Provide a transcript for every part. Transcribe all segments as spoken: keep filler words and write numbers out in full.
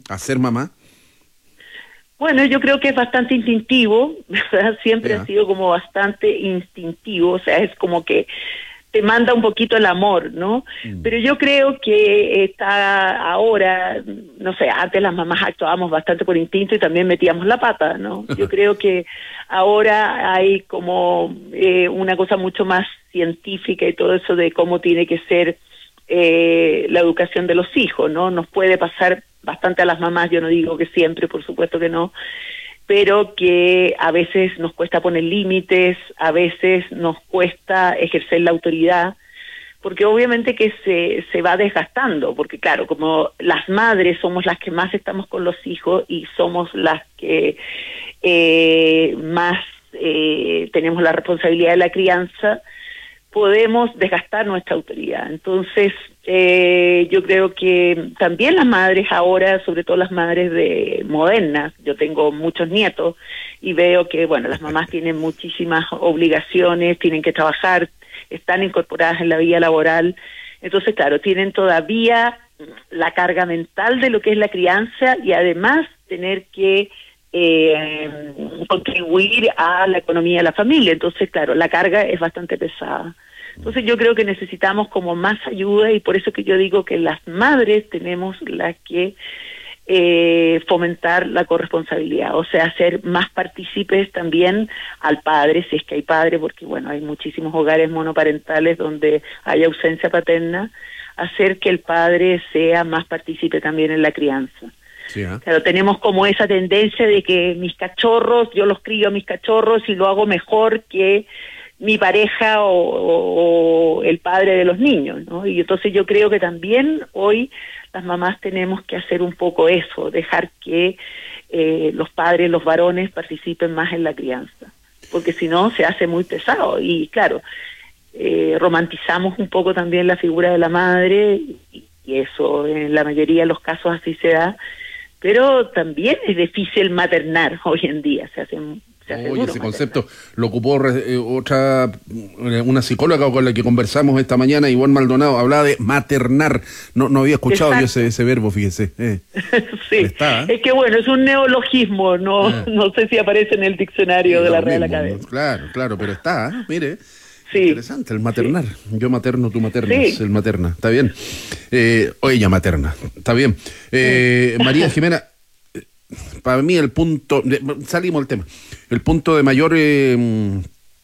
a ser mamá? Bueno, yo creo que es bastante instintivo, ¿verdad? Siempre yeah. ha sido como bastante instintivo, o sea, es como que te manda un poquito el amor, ¿no? Mm. Pero yo creo que está ahora, no sé, antes las mamás actuábamos bastante por instinto y también metíamos la pata, ¿no? Yo creo que ahora hay como eh, una cosa mucho más científica y todo eso de cómo tiene que ser eh, la educación de los hijos, ¿no? Nos puede pasar bastante a las mamás, yo no digo que siempre, por supuesto que no, pero que a veces nos cuesta poner límites, a veces nos cuesta ejercer la autoridad, porque obviamente que se, se va desgastando, porque claro, como las madres somos las que más estamos con los hijos y somos las que eh, más eh, tenemos la responsabilidad de la crianza, podemos desgastar nuestra autoridad. Entonces, eh, yo creo que también las madres ahora, sobre todo las madres de modernas, yo tengo muchos nietos y veo que, bueno, las mamás tienen muchísimas obligaciones, tienen que trabajar, están incorporadas en la vida laboral. Entonces, claro, tienen todavía la carga mental de lo que es la crianza y además tener que eh, contribuir a la economía de la familia. Entonces, claro, la carga es bastante pesada. Entonces yo creo que necesitamos como más ayuda y por eso que yo digo que las madres tenemos la que eh, fomentar la corresponsabilidad, o sea, hacer más partícipes también al padre, si es que hay padre, porque bueno, hay muchísimos hogares monoparentales donde hay ausencia paterna, hacer que el padre sea más partícipe también en la crianza. Sí, ¿eh? Claro, tenemos como esa tendencia de que mis cachorros, yo los crío a mis cachorros y lo hago mejor que mi pareja o, o, o el padre de los niños, ¿no? Y entonces yo creo que también hoy las mamás tenemos que hacer un poco eso, dejar que eh, los padres, los varones participen más en la crianza, porque si no se hace muy pesado y claro, eh, romantizamos un poco también la figura de la madre y, y eso en la mayoría de los casos así se da, pero también es difícil maternar hoy en día, se hacen Oye, ese concepto lo ocupó eh, otra, una psicóloga con la que conversamos esta mañana, Ivonne Maldonado, hablaba de maternar. No no había escuchado yo ese, ese verbo, fíjese. Eh. Sí, está, ¿eh? Es que bueno, es un neologismo, no eh. no sé si aparece en el diccionario sí, de la Real mismo, Academia. Claro, claro, pero está, ¿eh? Mire. Sí. Interesante, el maternar. Sí. Yo materno, tú maternas, sí. El materna. Está bien. Eh, o ella materna. Está bien. Eh, sí. María Jimena, para mí el punto, salimos del tema, el punto de mayor eh,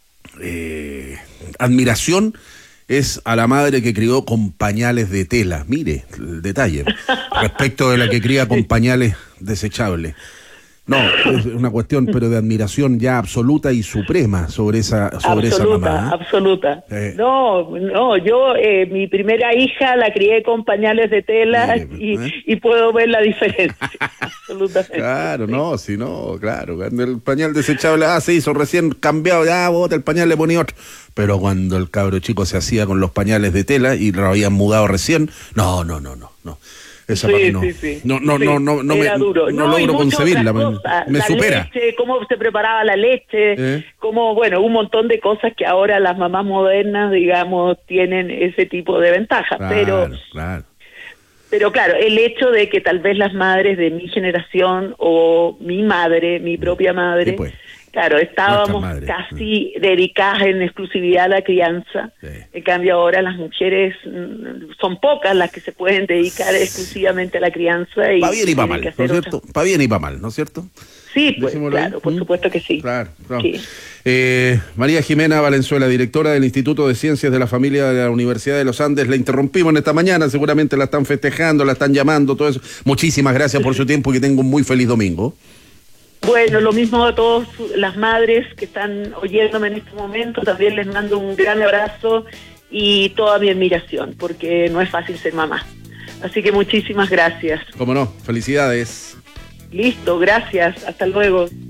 eh, admiración es a la madre que crió con pañales de tela. Mire el detalle, respecto de la que cría con pañales desechables. No, es una cuestión pero de admiración ya absoluta y suprema sobre esa sobre absoluta, esa mamá. ¿Eh? Absoluta. Eh. No, no, yo eh, mi primera hija la crié con pañales de tela eh, y, eh. y puedo ver la diferencia. Absolutamente. Claro, sí. No, si no, claro, cuando el pañal desechable ah, se hizo recién cambiado, ya bota el pañal, le ponía otro. Pero cuando el cabro chico se hacía con los pañales de tela y lo habían mudado recién, no, no, no, no, no. Esa sí, parte no. Sí, sí. No, no, sí, no, no, no, me, no, no logro concebirla, me, me la supera. Leche, cómo se preparaba la leche, ¿Eh? Cómo, bueno, un montón de cosas que ahora las mamás modernas, digamos, tienen ese tipo de ventajas, claro, pero claro. Pero claro, el hecho de que tal vez las madres de mi generación o mi madre, mi propia madre, sí, pues. Claro, estábamos casi sí. dedicadas en exclusividad a la crianza. Sí. En cambio ahora las mujeres son pocas las que se pueden dedicar exclusivamente a la crianza. Y para bien y para mal, ¿no es cierto? Para bien y para mal, ¿no es cierto? Sí, pues claro, ahí. Por supuesto que sí. Claro, claro. Sí. Eh, María Jimena Valenzuela, directora del Instituto de Ciencias de la Familia de la Universidad de los Andes, la interrumpimos en esta mañana, seguramente la están festejando, la están llamando, todo eso. Muchísimas gracias por su tiempo y que tenga un muy feliz domingo. Bueno, lo mismo a todas las madres que están oyéndome en este momento, también les mando un gran abrazo y toda mi admiración, porque no es fácil ser mamá. Así que muchísimas gracias. Cómo no, felicidades. Listo, gracias, hasta luego.